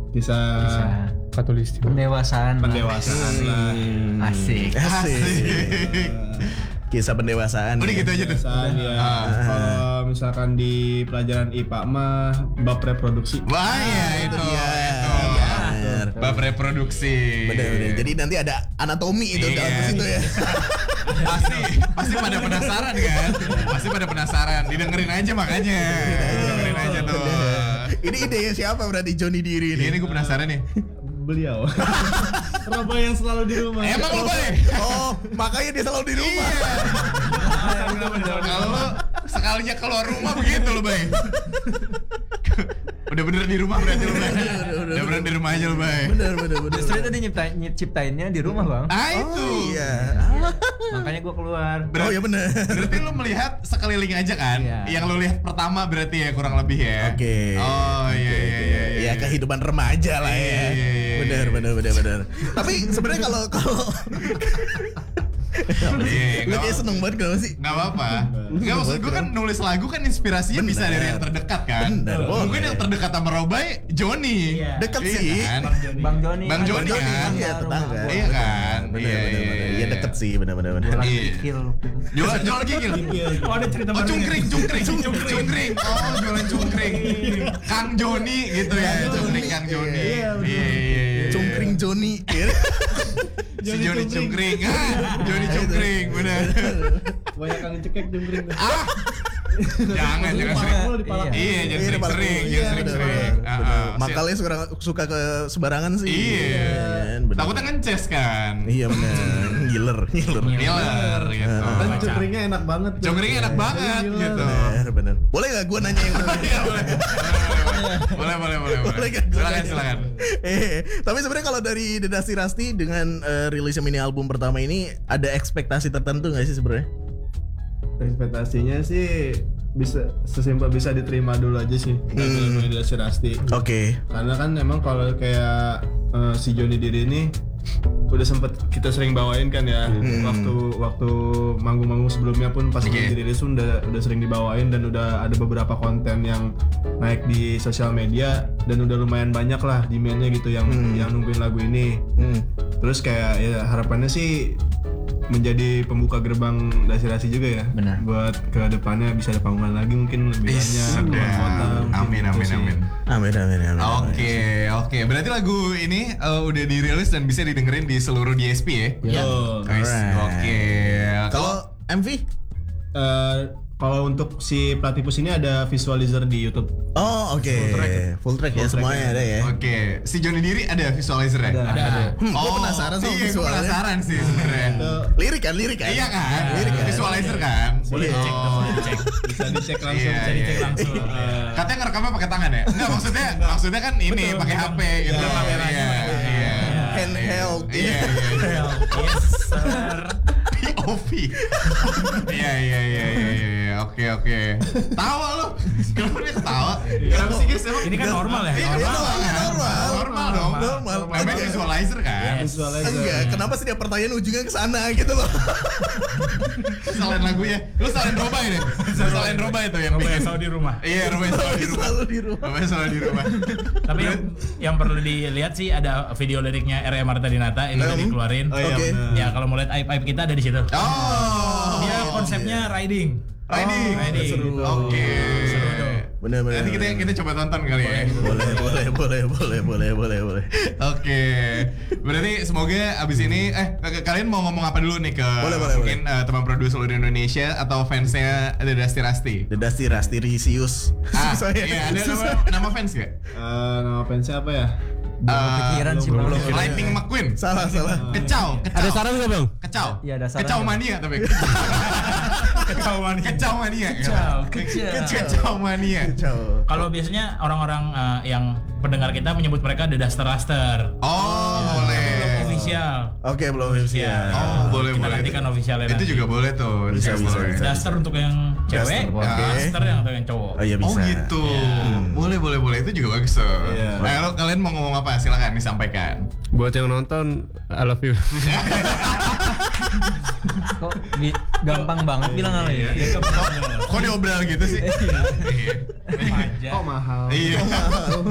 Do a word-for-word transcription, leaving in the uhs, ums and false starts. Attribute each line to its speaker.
Speaker 1: Kisah,
Speaker 2: Kisah
Speaker 3: Katulistiwa.
Speaker 2: pendewasaan.
Speaker 1: pendewasaan lah.
Speaker 2: Asik.
Speaker 4: Asik. Kisah pendewasaan.
Speaker 5: Udah gitu aja tuh.
Speaker 1: Pendewasaan ya. Kalau misalkan di pelajaran I P A mah bab reproduksi.
Speaker 5: Wah ya itu.
Speaker 4: Iya.
Speaker 5: itu.
Speaker 4: Bener.
Speaker 5: Bab reproduksi.
Speaker 4: Bener-bener. Jadi nanti ada anatomi itu
Speaker 5: Iya.
Speaker 4: dalam situ ya.
Speaker 5: pasti pasti pada penasaran kan? Pasti pada penasaran. Didengerin aja makanya. Didengerin aja tuh.
Speaker 4: Ini idenya siapa berarti Johnny Diri ini?
Speaker 5: Ini gue penasaran nih.
Speaker 1: Beliau. Robo yang selalu di rumah.
Speaker 5: Emang lu Bay?
Speaker 4: Oh, makanya dia selalu di rumah.
Speaker 5: Kalau lu sekalinya keluar rumah begitu lu Bay. Udah bener di rumah berarti lu Bay. Udah bener di rumah aja lu Bay.
Speaker 4: Bener, bener, bener.
Speaker 2: Justru itu dia nyiptain, nyiptainnya di rumah bang.
Speaker 5: Ah itu.
Speaker 4: Oh, iya.
Speaker 2: Makanya gue keluar.
Speaker 4: Oh iya bener.
Speaker 5: Berarti lu melihat sekeliling aja kan?
Speaker 2: Iya.
Speaker 5: Yang lu lihat pertama berarti ya kurang lebih ya.
Speaker 4: Oke.
Speaker 5: Oh iya iya iya.
Speaker 4: Ya kehidupan remaja lah ya.
Speaker 5: Iya, iya, iya.
Speaker 4: Bener, bener, bener, bener. Tapi sebenarnya kalau kalau
Speaker 5: Iya,
Speaker 4: lu
Speaker 5: nggak
Speaker 4: kayak seneng banget kenapa sih?
Speaker 5: Gak apa-apa. Gak maksud gue kan nulis lagu kan inspirasinya
Speaker 4: Bener.
Speaker 5: bisa dari yang terdekat kan.
Speaker 4: Bener,
Speaker 5: Mungkin
Speaker 4: boleh.
Speaker 5: yang terdekat sama Robai, Johnny.
Speaker 2: Iya.
Speaker 4: Deket
Speaker 5: Iya
Speaker 4: sih.
Speaker 5: kan?
Speaker 2: Bang Joni.
Speaker 5: Bang
Speaker 2: kan
Speaker 5: Joni
Speaker 2: tetangga
Speaker 5: kan?
Speaker 4: Iya,
Speaker 2: rumah
Speaker 4: tetangga.
Speaker 2: gua.
Speaker 5: Iya kan?
Speaker 4: Bener,
Speaker 5: Iya,
Speaker 4: bener,
Speaker 5: iya,
Speaker 4: bener.
Speaker 5: iya.
Speaker 4: Iya deket sih, bener, bener, bener.
Speaker 2: Jualan
Speaker 5: Iya.
Speaker 2: kikil.
Speaker 5: Jual jual gigil.
Speaker 3: Oh ada cerita
Speaker 5: Oh
Speaker 3: baru
Speaker 5: cungkring,
Speaker 3: nih.
Speaker 5: cungkring, cungkring, cungkring. Oh jualan cungkring. Kang Joni gitu ya, cungkring Kang Joni. Iya, iya, iya.
Speaker 4: Cungkring Johnny.
Speaker 5: Si Joni cungkring. Ah, Joni cungkring, benar.
Speaker 1: Banyak yang cekek jungkring.
Speaker 5: Ah, jangan jangan sering.
Speaker 1: Mulu di pala.
Speaker 5: Iya, jangan
Speaker 4: Iya, di
Speaker 5: sering-sering,
Speaker 4: Iya,
Speaker 5: jangan sering-sering.
Speaker 4: bener,
Speaker 5: Ah,
Speaker 4: bener.
Speaker 5: ah.
Speaker 4: Makalnya suka, suka ke sembarangan sih.
Speaker 5: Iya.
Speaker 4: kan? Bener.
Speaker 5: Takutnya ngeces kan.
Speaker 4: Iya bener. Ngiler, ngiler.
Speaker 5: Ngiler gitu.
Speaker 1: Dan cungkringnya enak banget. tuh.
Speaker 5: Cungkringnya enak banget
Speaker 1: Gila.
Speaker 5: gitu.
Speaker 4: Bener, bener. Boleh gak gue nanya yang bener?
Speaker 5: Iya, boleh. Boleh, boleh, boleh, boleh.
Speaker 4: Boleh gak gua
Speaker 5: Silakan,
Speaker 4: nanya?
Speaker 5: silakan.
Speaker 4: Eh, tapi sebenarnya kalau dari The Dusty Rusty dengan eh, rilisnya mini album pertama ini ada ekspektasi tertentu nggak sih sebenarnya?
Speaker 1: Ekspektasinya sih bisa sesimpel bisa diterima dulu aja sih.
Speaker 4: Hmm.
Speaker 1: Dari si Rasti.
Speaker 4: Oke.
Speaker 1: Karena kan emang kalau kayak eh, si Johnny Diri ini udah sempet kita sering bawain kan ya waktu waktu manggung-manggung sebelumnya pun pas
Speaker 5: Oke.
Speaker 1: okay. dirilis pun udah udah sering dibawain dan udah ada beberapa konten yang naik di sosial media dan udah lumayan banyak lah demandnya gitu yang yang nungguin lagu ini.
Speaker 4: Hmm.
Speaker 1: Terus kayak ya harapannya sih menjadi pembuka gerbang Dasirasi juga ya.
Speaker 2: Benar.
Speaker 1: Buat ke depannya bisa ada panggungan lagi mungkin lebih
Speaker 5: Ih,
Speaker 1: banyak
Speaker 5: sedap.
Speaker 1: keluar kota, mungkin
Speaker 5: Amin,
Speaker 1: gitu
Speaker 5: amin,
Speaker 1: sih.
Speaker 5: amin.
Speaker 4: Amin, amin, amin.
Speaker 5: Oke, oke. Berarti lagu ini eh, udah dirilis dan bisa didengerin di seluruh D S P ya?
Speaker 1: Iya.
Speaker 5: Guys,
Speaker 4: Alright.
Speaker 5: oke.
Speaker 4: Kalau M V?
Speaker 1: Eh, kalau untuk si Platypus ini ada visualizer di YouTube.
Speaker 4: Oh, oke. Full track, ya
Speaker 1: Full track
Speaker 4: semuanya
Speaker 1: ya.
Speaker 4: ada ya.
Speaker 5: Oke, si Johnny Diri ada visualizer ya?
Speaker 1: Ada. Ada.
Speaker 4: Hmm, gua penasaran sama
Speaker 5: iya, gua
Speaker 4: visualnya.
Speaker 5: penasaran sih sebenarnya.
Speaker 4: Lirik kan, lirik kan?
Speaker 5: Iya kan?
Speaker 4: Lirik kan?
Speaker 5: Visualizer kan?
Speaker 3: Boleh dicek tuh, boleh dicek.
Speaker 1: Bisa dicek langsung.
Speaker 5: Iya,
Speaker 3: Bisa dicek
Speaker 5: iya.
Speaker 3: langsung.
Speaker 5: Katanya ngerekamnya pakai tangan ya? Enggak, maksudnya maksudnya kan ini pakai H P gitu.
Speaker 3: Betul, kameranya
Speaker 5: Iya,
Speaker 3: pakai H P.
Speaker 5: iya.
Speaker 4: Handheld.
Speaker 5: Iya, iya, iya.
Speaker 3: Yes, sir.
Speaker 5: P O V. Iya, iya, iya, iya, iya. Oke, oke. Tawa lu. Kenapa dia ketawa? Kenapa sih guys? Emang
Speaker 3: Ini kan normal ya?
Speaker 5: Iya,
Speaker 4: Iya,
Speaker 5: normal,
Speaker 4: normal,
Speaker 5: kan?
Speaker 4: normal.
Speaker 5: Normal dong.
Speaker 4: Normal.
Speaker 5: Namanya visualizer kan?
Speaker 1: Visualizer.
Speaker 4: Enggak, kenapa sih dia pertanyaan ujungnya ke sana gitu loh.
Speaker 5: Salin lagunya. Lu salin Roba ini. Salin Roba itu yang
Speaker 3: Coba ya
Speaker 5: bikin.
Speaker 3: selalu di rumah.
Speaker 5: Iya, Roba selalu di rumah.
Speaker 4: Selalu di rumah.
Speaker 5: Roba selalu di rumah.
Speaker 3: Tapi yang, yang perlu dilihat sih ada video liriknya R E Marta Dinata ini udah dikeluarin.
Speaker 1: Oh iya.
Speaker 4: Oke.
Speaker 1: benar.
Speaker 3: Ya kalau mau lihat aib-aib kita ada di situ.
Speaker 5: Oh.
Speaker 3: Dia konsepnya riding.
Speaker 5: Riding.
Speaker 3: Oh, riding.
Speaker 5: Seru. Oke.
Speaker 3: Seru tuh.
Speaker 4: Bener, bener.
Speaker 5: Nanti kita kita coba tonton kali ya.
Speaker 4: boleh, boleh, boleh, boleh, boleh, boleh, boleh.
Speaker 5: Oke. Berarti semoga abis ini eh k- kalian mau ngomong apa dulu nih ke
Speaker 4: Boleh, boleh,
Speaker 5: mungkin eh, teman produser seluruh Indonesia atau fansnya The Dusty Rusty?
Speaker 4: The Dusty Rusty Risius.
Speaker 5: Ah,
Speaker 4: Susah ya.
Speaker 5: iya, ada nama,
Speaker 4: Susah.
Speaker 5: nama fans gak?
Speaker 1: Eh, nama fansnya apa ya?
Speaker 2: Belum
Speaker 5: Eh,
Speaker 2: kepikiran sih
Speaker 1: belum,
Speaker 2: bang.
Speaker 1: belum.
Speaker 5: Lightning McQueen.
Speaker 4: Salah, salah.
Speaker 5: Kecau, kecau.
Speaker 6: Ada saran nggak bang?
Speaker 5: Kecau.
Speaker 2: Iya, ada saran.
Speaker 5: Kecau mania tapi.
Speaker 3: Kecau mania.
Speaker 5: Kecau mania.
Speaker 3: Kecau,
Speaker 2: kecau.
Speaker 5: Kecau mania.
Speaker 4: Ciao.
Speaker 3: Kalau biasanya orang-orang eh, yang pendengar kita menyebut mereka The Duster Raster.
Speaker 5: Oh, boleh.
Speaker 3: Official.
Speaker 4: Oke, belum
Speaker 3: Official.
Speaker 4: ya.
Speaker 5: Oh, boleh,
Speaker 3: Kita
Speaker 5: boleh.
Speaker 3: nantikan officialnya
Speaker 5: Itu
Speaker 3: nanti.
Speaker 5: juga boleh tuh.
Speaker 4: Bisa,
Speaker 5: Itu
Speaker 4: bisa,
Speaker 5: boleh.
Speaker 4: bisa.
Speaker 3: Duster untuk yang cewek,
Speaker 4: Duster, oke.
Speaker 3: Duster yang untuk yang cowok.
Speaker 4: Oh iya bisa.
Speaker 5: Oh gitu. Boleh, boleh, boleh. Itu juga bagus tuh.
Speaker 1: Iya.
Speaker 5: Nah, kalau kalian mau ngomong apa? Silakan disampaikan.
Speaker 6: Buat yang nonton, I love you.
Speaker 2: Kok di- gampang banget bilang hal
Speaker 5: Iya.
Speaker 2: ini.
Speaker 5: Kok diobral gitu sih? Iya.
Speaker 3: Manja.
Speaker 1: Oh mahal.
Speaker 5: Iya.